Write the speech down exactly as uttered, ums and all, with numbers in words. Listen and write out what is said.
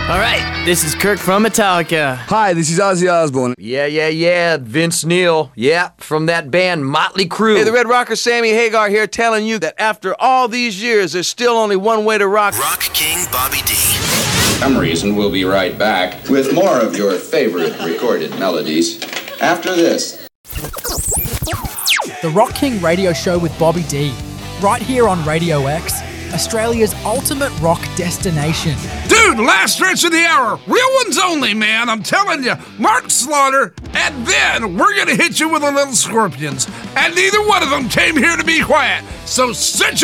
All right, this is Kirk from Metallica. Hi, this is Ozzy Osbourne. Yeah, yeah, yeah, Vince Neil. Yeah, from that band Motley Crue. Hey, the Red Rocker Sammy Hagar here telling you that after all these years, there's still only one way to rock. Rock King Bobby D. For some reason, we'll be right back with more of your favorite recorded melodies after this. The Rock King Radio Show with Bobby D. Right here on Radio X, Australia's ultimate rock destination. Dude, last stretch of the hour. Real ones only, man. I'm telling you. Mark Slaughter, and then we're going to hit you with a little Scorpions. And neither one of them came here to be quiet. So sit